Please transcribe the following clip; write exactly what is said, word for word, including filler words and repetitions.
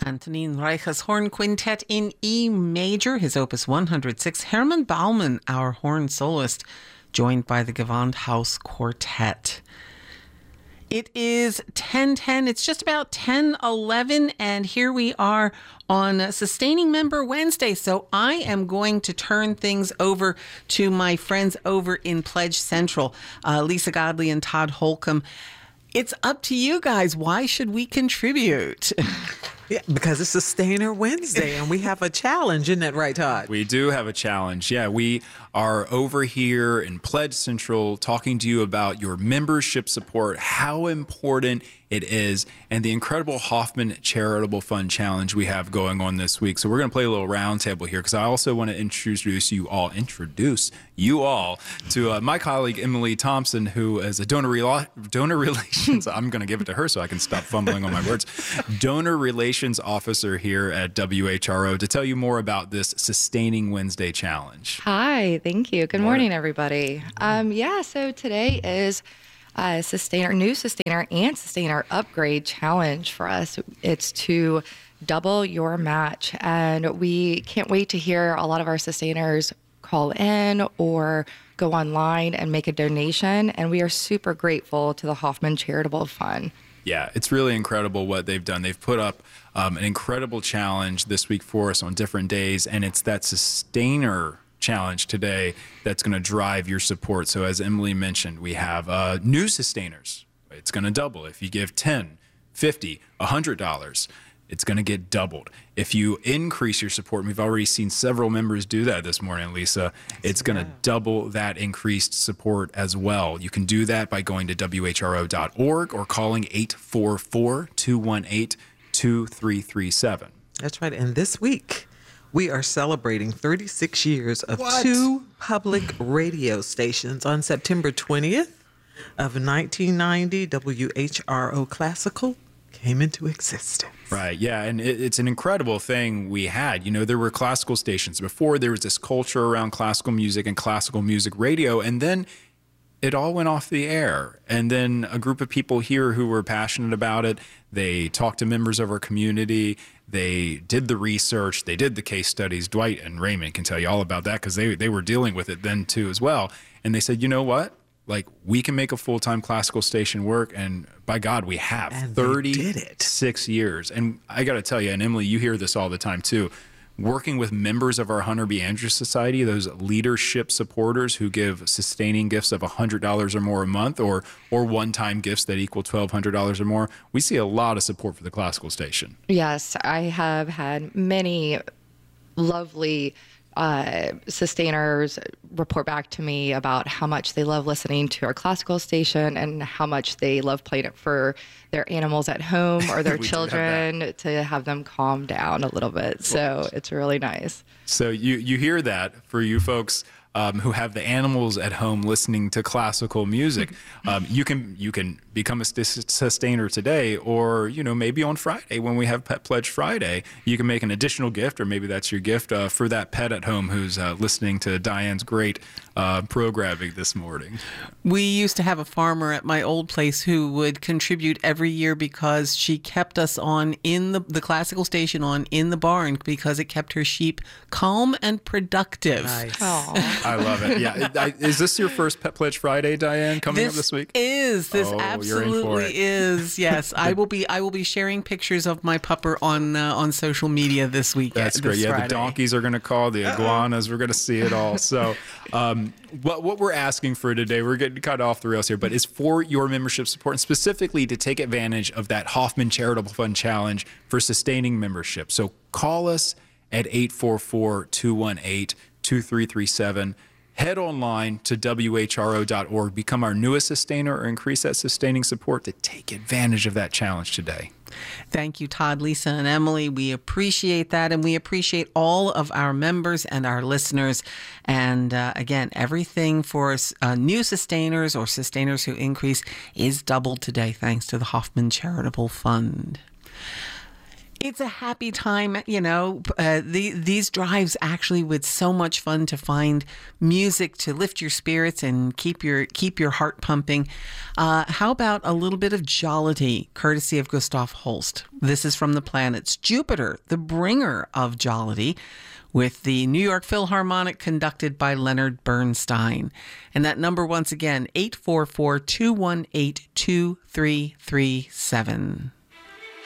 Antonin Reich's Horn Quintet in E major, his opus one hundred six. Hermann Baumann, our horn soloist, joined by the Gewandhaus Quartet. It is ten ten. It's just about ten eleven, and here we are on Sustaining Member Wednesday. So I am going to turn things over to my friends over in Pledge Central, uh, Lisa Godley and Todd Holcomb. It's up to you guys. Why should we contribute? Yeah, because it's Sustainer Wednesday and we have a challenge. Isn't that right, Todd? We do have a challenge. Yeah, we are over here in Pledge Central talking to you about your membership support, how important it is, and the incredible Hoffman Charitable Fund Challenge we have going on this week. So we're going to play a little round table here because I also want to introduce you all, introduce you all to uh, my colleague, Emily Thompson, who is a donor, rela- donor relations, I'm going to give it to her so I can stop fumbling on my words, donor relations officer here at W H R O to tell you more about this Sustaining Wednesday Challenge. Hi, thank you. Good morning, everybody. Um, yeah, so today is uh, Sustainer, new Sustainer and Sustainer Upgrade Challenge for us. It's to double your match, and we can't wait to hear a lot of our Sustainers call in or go online and make a donation, and we are super grateful to the Hoffman Charitable Fund. Yeah, it's really incredible what they've done. They've put up um, an incredible challenge this week for us on different days, and it's that Sustainer Challenge today that's going to drive your support. So as Emily mentioned, we have uh, new Sustainers. It's going to double. If you give ten, fifty, one hundred dollars, it's going to get doubled. If you increase your support, and we've already seen several members do that this morning, Lisa, it's going to yeah. double that increased support as well. You can do that by going to W H R O dot org or calling eight four four, two one eight, two three three seven. That's right. And this week, we are celebrating thirty-six years of What? two public radio stations. On September twentieth of nineteen ninety, W H R O Classical came into existence. Right, yeah, and it, it's an incredible thing we had. You know, there were classical stations before. There was this culture around classical music and classical music radio, and then it all went off the air. And then a group of people here who were passionate about it, they talked to members of our community, they did the research, they did the case studies. Dwight and Raymond can tell you all about that because they, they were dealing with it then too as well. And they said, you know what? Like, we can make a full-time classical station work, and by God, we have. And thirty-six years. And I got to tell you, and Emily, you hear this all the time too, working with members of our Hunter B. Andrews Society, those leadership supporters who give sustaining gifts of one hundred dollars or more a month, or or one-time gifts that equal twelve hundred dollars or more, we see a lot of support for the classical station. Yes, I have had many lovely Uh, sustainers report back to me about how much they love listening to our classical station and how much they love playing it for their animals at home or their children have to have them calm down a little bit. So it's really nice. So you, you hear that for you folks um, who have the animals at home listening to classical music. Um, you can you can become a sustainer today, or, you know, maybe on Friday when we have Pet Pledge Friday, you can make an additional gift, or maybe that's your gift uh, for that pet at home who's uh, listening to Diane's great uh, programming this morning. We used to have a farmer at my old place who would contribute every year because she kept us on in the, the classical station on in the barn because it kept her sheep calm and productive. Nice. I love it. Yeah. I, is this your first Pet Pledge Friday, Diane, coming this up this week? Is this Oh, absolutely is. Yes. I will be I will be sharing pictures of my pupper on uh, on social media this week. That's great. Yeah, Friday. The donkeys are going to call, the iguanas, we're going to see it all. So um, what, what we're asking for today, we're getting cut off the rails here, but is for your membership support, and specifically to take advantage of that Hoffman Charitable Fund Challenge for sustaining membership. So call us at eight four four, two one eight, two three three seven. Head online to W H R O dot org, become our newest sustainer, or increase that sustaining support to take advantage of that challenge today. Thank you, Todd, Lisa, and Emily. We appreciate that, and we appreciate all of our members and our listeners. And uh, again, everything for uh, new sustainers or sustainers who increase is doubled today, thanks to the Hoffman Charitable Fund. It's a happy time, you know. Uh, the, these drives actually with so much fun to find music to lift your spirits and keep your keep your heart pumping. Uh, how about a little bit of jollity, courtesy of Gustav Holst? This is from the Planets. Jupiter, the bringer of jollity, with the New York Philharmonic conducted by Leonard Bernstein. And that number once again, eight four four, two one eight, two three three seven.